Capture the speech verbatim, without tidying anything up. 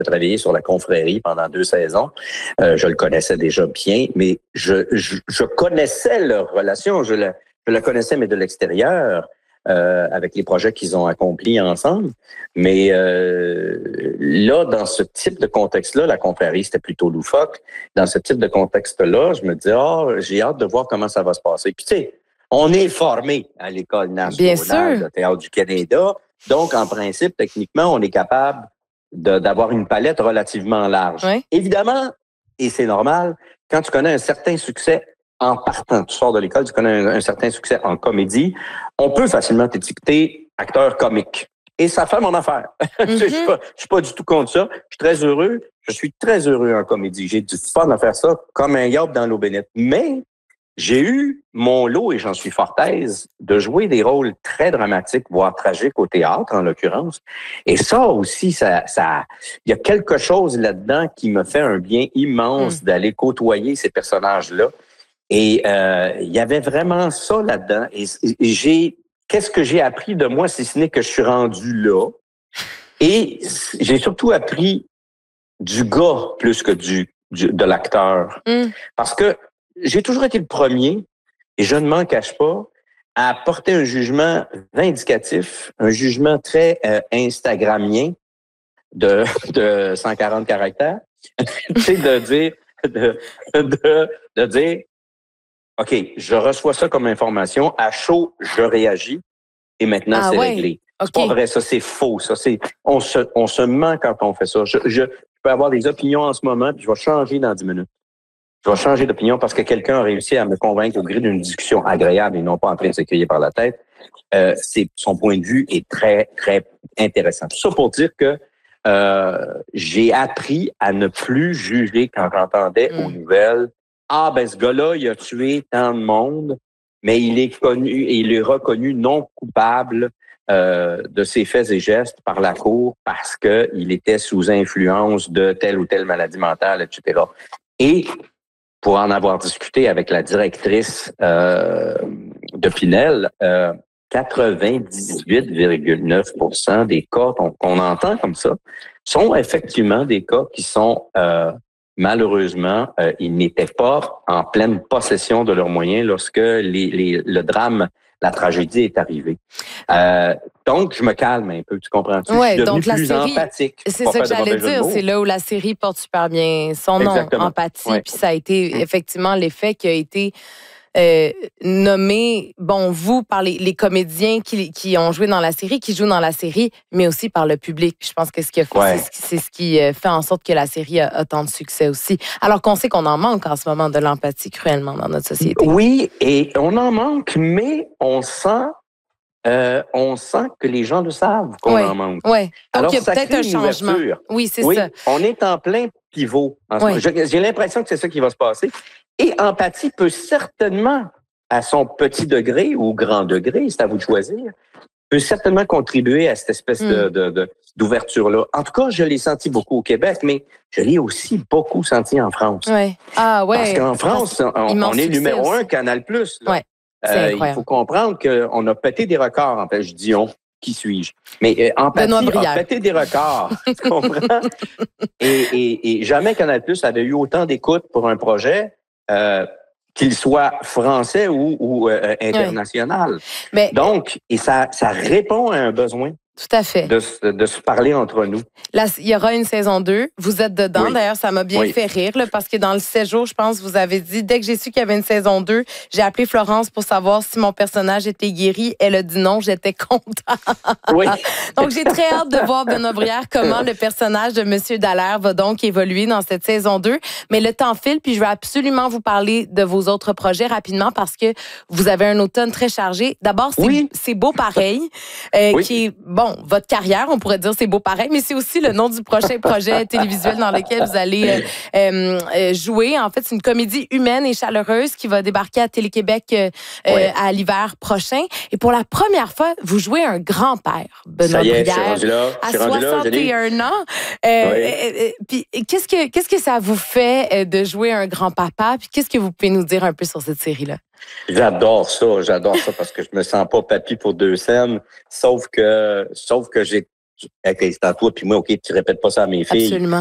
travaillé sur La Confrérie pendant deux saisons. Euh, je le connaissais déjà bien, mais je, je, je connaissais leur relation. Je la, je la connaissais, mais de l'extérieur, euh, avec les projets qu'ils ont accomplis ensemble. Mais euh, là, dans ce type de contexte-là, La Confrérie, c'était plutôt loufoque. Dans ce type de contexte-là, je me dis, ah, oh, j'ai hâte de voir comment ça va se passer. Puis tu sais, on est formé à l'École nationale de théâtre du Canada. Donc, en principe, techniquement, on est capable de, d'avoir une palette relativement large. Oui. Évidemment, et c'est normal, quand tu connais un certain succès en partant, tu sors de l'école, tu connais un, un certain succès en comédie, on peut facilement t'étiqueter acteur comique. Et ça fait mon affaire. Mm-hmm. Je suis pas, je suis pas du tout contre ça. Je suis très heureux. Je suis très heureux en comédie. J'ai du fun à faire ça comme un yob dans l'eau bénite. Mais j'ai eu mon lot, et j'en suis fort aise, de jouer des rôles très dramatiques, voire tragiques au théâtre, en l'occurrence. Et ça aussi, ça, ça, il y a quelque chose là-dedans qui me fait un bien immense mm. d'aller côtoyer ces personnages-là. Et euh, il y avait vraiment ça là-dedans. Et, et j'ai, qu'est-ce que j'ai appris de moi, si ce n'est que je suis rendu là. Et j'ai surtout appris du gars plus que du, du de l'acteur. Mm. Parce que j'ai toujours été le premier, et je ne m'en cache pas, à porter un jugement vindicatif, un jugement très euh, instagramien de, de cent quarante caractères. Tu sais, de dire, de, de, de dire, OK, je reçois ça comme information, à chaud, je réagis, et maintenant, ah, c'est ouais. réglé. Okay. C'est pas vrai, ça, c'est faux. Ça, c'est, on se, on se ment quand on fait ça. Je, je, je peux avoir des opinions en ce moment, puis je vais changer dans dix minutes. Je vais changer d'opinion parce que quelqu'un a réussi à me convaincre au gré d'une discussion agréable et non pas en train de s'écueillir par la tête. Euh, c'est, son point de vue est très, très intéressant. Tout ça pour dire que euh, j'ai appris à ne plus juger quand j'entendais mm. aux nouvelles « Ah, ben ce gars-là, il a tué tant de monde, mais il est connu et il est reconnu non coupable euh, de ses faits et gestes par la Cour parce qu'il était sous influence de telle ou telle maladie mentale, et cetera » Et pour en avoir discuté avec la directrice euh, de Pinel, euh, quatre-vingt-dix-huit virgule neuf pour cent des cas qu'on, qu'on entend comme ça sont effectivement des cas qui sont, euh, malheureusement, euh, ils n'étaient pas en pleine possession de leurs moyens lorsque les, les, le drame, la tragédie est arrivée. Euh, donc, je me calme un peu, tu comprends-tu? Ouais, je suis devenu donc la plus série, empathique. C'est ça que j'allais dire, c'est là où la série porte super bien son nom, Exactement. Empathie, ouais. Puis ça a été effectivement l'effet qui a été euh, nommé, bon, vous, par les, les comédiens qui, qui ont joué dans la série, qui jouent dans la série, mais aussi par le public. Je pense que ce qui a fait, ouais. c'est, c'est ce qui fait en sorte que la série a, a tant de succès aussi. Alors qu'on sait qu'on en manque en ce moment de l'empathie cruellement dans notre société. Oui, et on en manque, mais on sent Euh, on sent que les gens le savent qu'on ouais, en manque. Oui, donc alors, il y a peut-être un changement. Oui, c'est oui, ça. On est en plein pivot. En ce oui. J'ai, j'ai l'impression que c'est ça qui va se passer. Et empathie peut certainement, à son petit degré ou grand degré, c'est à vous de choisir, peut certainement contribuer à cette espèce mm. de, de, de, d'ouverture-là. En tout cas, je l'ai senti beaucoup au Québec, mais je l'ai aussi beaucoup senti en France. Oui. Ah, ouais. Parce qu'en France, on, on est numéro aussi. un Canal plus. Oui. Euh, il faut comprendre qu'on a pété des records. En fait, je dis on, qui suis-je? Mais euh, Empathie a pété des records. Tu comprends? Et, et, et jamais Canal plus avait eu autant d'écoute pour un projet, euh, qu'il soit français ou, ou euh, international. Oui. Mais, Donc, et ça, ça répond à un besoin. Tout à fait. De, de se parler entre nous. Là, il y aura une saison deux. Vous êtes dedans. Oui. D'ailleurs, ça m'a bien oui. fait rire là, parce que dans le séjour, je pense, vous avez dit, dès que j'ai su qu'il y avait une saison deux, j'ai appelé Florence pour savoir si mon personnage était guéri. Elle a dit non, j'étais contente. Oui. Donc, j'ai très hâte de voir, Benoît Brière, comment le personnage de M. Dallaire va donc évoluer dans cette saison deux. Mais le temps file, puis je veux absolument vous parler de vos autres projets rapidement parce que vous avez un automne très chargé. D'abord, c'est, oui. c'est beau pareil, euh, oui. qui est, bon, votre carrière, on pourrait dire c'est beau pareil, mais c'est aussi le nom du prochain projet télévisuel dans lequel vous allez euh, euh, jouer. En fait, c'est une comédie humaine et chaleureuse qui va débarquer à Télé-Québec euh, oui. à l'hiver prochain. Et pour la première fois, vous jouez un grand-père, Benoît Ça y est, Brière, je suis rendu là. à je suis rendu soixante et un là, ans. Euh, oui. euh, puis qu'est-ce que qu'est-ce que ça vous fait de jouer un grand-papa? Puis qu'est-ce que vous pouvez nous dire un peu sur cette série-là? J'adore ça, j'adore ça parce que je me sens pas papy pour deux scènes, sauf que sauf que j'ai Okay, c'est à toi, puis moi, OK, tu répètes pas ça à mes filles. Absolument.